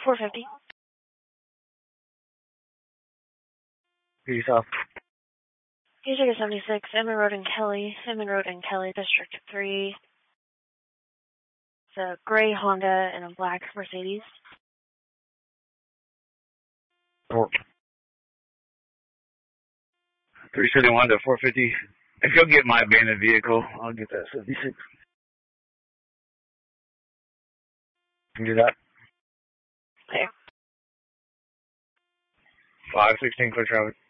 450. Peace out. DJ 76, Inman Road and Kelly, District 3. It's a gray Honda and a black Mercedes. 371 to 450. If you'll get my abandoned vehicle, I'll get that 76. Can you do that? Okay. 516 clear traffic.